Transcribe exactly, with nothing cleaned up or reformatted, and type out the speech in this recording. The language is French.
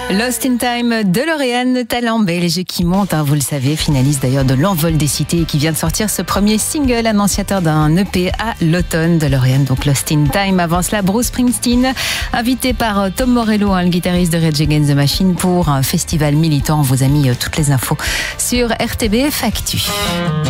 Lost in Time de Lauriane Talent, les jeux qui montent, hein, vous le savez, finaliste d'ailleurs de l'Envol des Cités et qui vient de sortir ce premier single annonciateur d'un E P à l'automne de Lauriane, donc Lost in Time. Avant cela, Bruce Springsteen, invité par Tom Morello, hein, le guitariste de Rage Against the Machine, pour un festival militant. On vous a mis toutes les infos sur R T B F Actu.